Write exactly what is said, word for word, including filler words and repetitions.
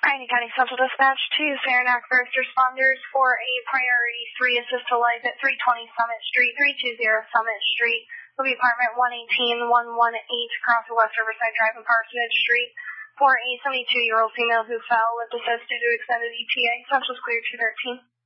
Pioneer County Central Dispatch to Saranac First Responders for a Priority three Assist to Life at three twenty Summit Street, three twenty Summit Street. Will be apartment one eighteen one eighteen across West Riverside Drive and Parsonage Street for a seventy-two-year-old female who fell with assist due to extended E T A. Central's clear two thirteen.